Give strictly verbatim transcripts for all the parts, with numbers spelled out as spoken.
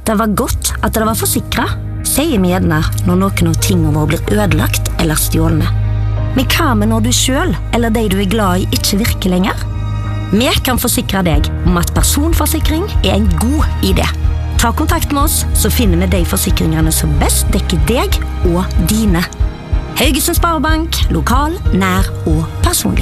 Det var godt at det var forsikret, sier vi gjerne når noen av tingene våre blir ødelagt eller stjålne. Men hva med når du selv, eller de du er glad i, ikke virker lenger? Vi kan forsikre deg om at personforsikring er en god idé. Ta kontakt med oss, så finner vi de forsikringene som best dekker deg og dine. Haugesund Sparebank, lokal, nær og personlig.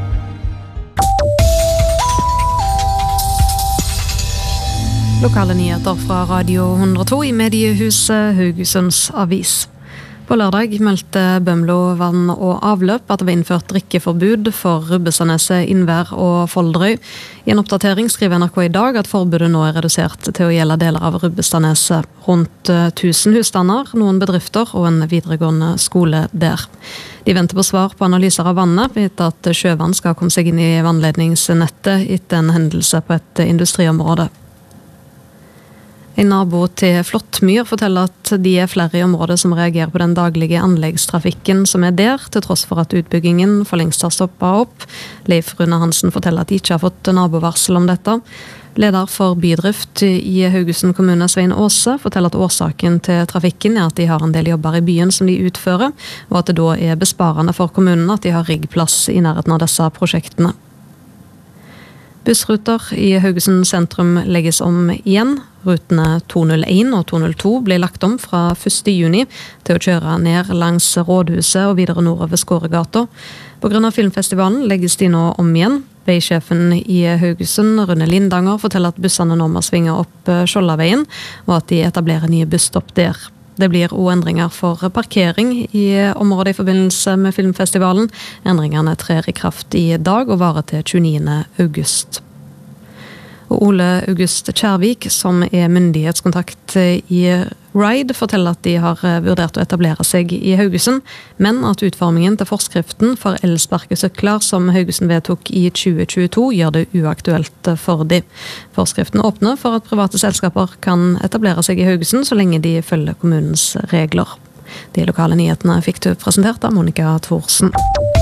Lokale nyheter fra Radio hundre og to i mediehuset Haugesunds Avis. På lørdag meldte Bømlo vann og avløp at det var innført drikkeforbud for Rubbestadneset, Innvær og Folderøy. I en oppdatering skriver N R K i dag at forbudet nå er redusert til å gjelde deler av Rubbestadneset. Rundt tusen husstander, noen bedrifter og en videregående skole der. De venter på svar på analyser av vannet, etter at sjøvann skal komme seg inn i vannledningsnettet etter en hendelse på et industriområde. En nabo til Flåttmyr forteller at de er flere i området som reagerer på den daglige anleggstrafikken som er der, til tross for at utbyggingen for lengst har stoppet opp. Leif Rune Hansen forteller at de ikke har fått nabovarsel om dette. Leder for bydrift i Haugesund kommune, Svein Åse, forteller at årsaken til trafikken er at de har en del jobber i byen som de utfører, og at det da er besparende for kommunen at de har riggplass i nærheten av disse prosjektene. Bussruter i Haugesund sentrum legges om igjen. Rutene to null en og to null to blir lagt om fra første juni til å kjøre ned langs Rådhuset og videre nordover Skåregata. På grunn av filmfestivalen legges de nå om igjen. Veisjefen i Haugesund, Rune Lindanger, forteller at bussene nå må svinge opp Skjoldaveien, og at de etablerer nye busstopp der. Det blir også endringer for parkering i området i forbindelse med filmfestivalen. Endringene trer i kraft i dag og varer til tjueniende august. Og Ole August Kjærvik, som er myndighetskontakt i Ride, forteller at de har vurdert å etablere seg i Haugesund, men at utformingen til forskriften for elsparkesykler som Haugesund vedtok i tjue tjueto gjør det uaktuelt for de. Forskriften åpner for at private selskaper kan etablere seg i Haugesund så lenge de følger kommunens regler. De lokale nyhetene fikk du presentert av Monika Thorsen.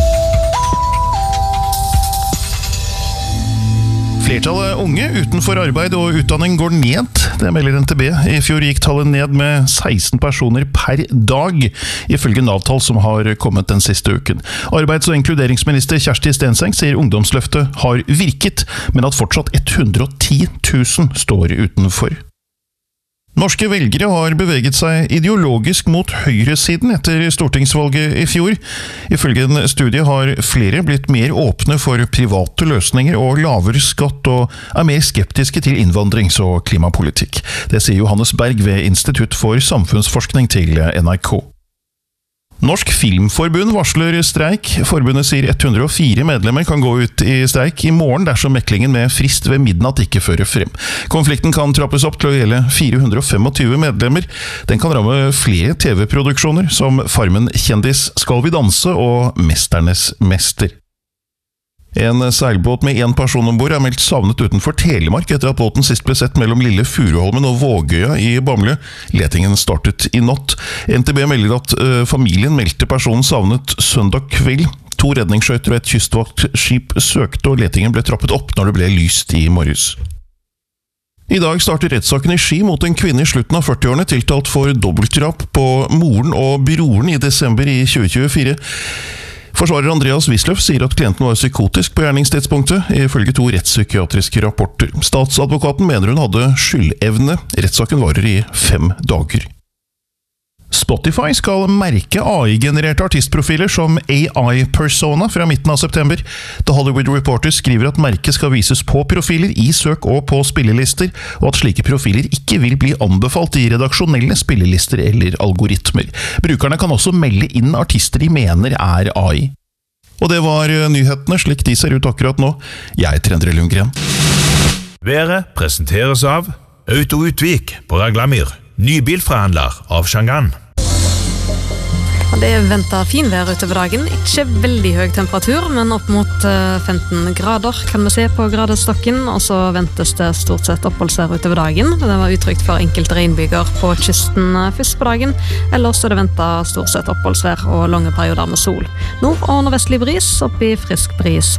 Flertallet unge utenfor arbeid og utdanning går ned, det melder N T B. I fjor gikk tallet ned med seksten personer per dag, ifølge Nav-tall som har kommet den siste uken. Arbeids- og inkluderingsminister Kjersti Stenseng sier ungdomsløftet har virket, men at fortsatt hundre og ti tusen står utenfor. Norske velgere har beveget seg ideologisk mot høyresiden etter stortingsvalget i fjor. Ifølge en studie har flere blitt mer åpne for private løsninger og lavere skatt, og er mer skeptiske til innvandrings- og klimapolitikk. Det sier Johannes Berg ved Institutt for samfunnsforskning til N R K. Norsk Filmforbund varsler streik. Forbundet sier hundre og fire medlemmer kan gå ut i streik i morgen dersom meklingen med frist ved midnatt ikke fører frem. Konflikten kan trappes opp til å gjelde fire hundre og tjuefem medlemmer. Den kan ramme flere T V-produksjoner som Farmen kjendis, Skal vi danse og Mesternes mester. En seilbåt med en person ombord er meldt savnet utenfor Telemark etter at båten sist ble sett mellom Lille Furuholmen og Vågøya i Bamble. Letingen startet i natt. N T B melder at uh, familien meldte personen savnet søndag kveld. To redningsskøyter og et kystvaktskip søkte, og letingen ble trappet opp når det ble lyst i morges. I dag starter rettssaken i Ski mot en kvinne i slutten av førtiårene tiltalt for dobbeltdrap på moren og broren i desember i tjue tjuefire. Forsvarer Andreas Wisløff sier at klienten var psykotisk på gjerningstidspunktet, ifølge to rettspsykiatriske rapporter. Statsadvokaten mener hun hadde skyldevne. Rettssaken varer i fem dager. Spotify skal merke A I-genererte artistprofiler som A I-persona fra midten av september. The Hollywood Reporter skriver at merket skal vises på profiler i søk og på spillelister, og at slike profiler ikke vil bli anbefalt i redaksjonelle spillelister eller algoritmer. Brukerne kan også melde inn artister de mener er A I. Og det var nyhetene slik de ser ut akkurat nå. Jeg heter Endre Lundgren. Været presenteres av Auto Utvik på Raglamyr. Nybilforhandler av Shangan. Det er ventet finvær utover dagen. Ikke veldig høy temperatur, men opp mot femten grader kan vi se på gradestokken, og så ventes det stort sett oppholdsvær utover dagen. Det var utrygt for enkelte regnbyger på kysten først på dagen. Ellers er det ventet stort sett oppholdsvær og lange perioder med sol. Nord- og nordvestlig bris, opp i frisk bris